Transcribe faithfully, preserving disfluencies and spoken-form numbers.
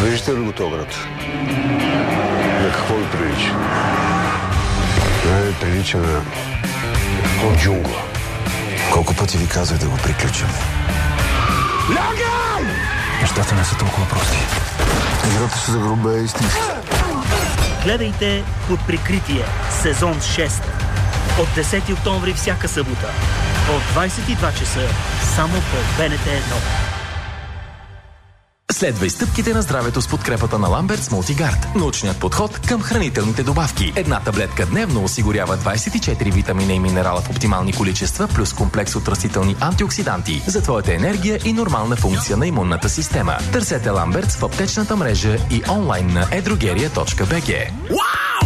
Виждате ли го този град? На какво ви прилича? Не ви прилича на от джунгла. Колко пъти ви казах да го приключим? Лягай! Нещата не са толкова прости. Играта се загруба е истинска. Гледайте Под прикритие, сезон шест. От десети октомври всяка събота. От двайсет и два часа. Само по БНТ едно. Следвай стъпките на здравето с подкрепата на Ламбертс Мултигард. Научният подход към хранителните добавки. Една таблетка дневно осигурява двайсет и четири витамина и минерала в оптимални количества, плюс комплекс от растителни антиоксиданти за твоята енергия и нормална функция на имунната система. Търсете Ламбертс в аптечната мрежа и онлайн на едроgeria точка би джи.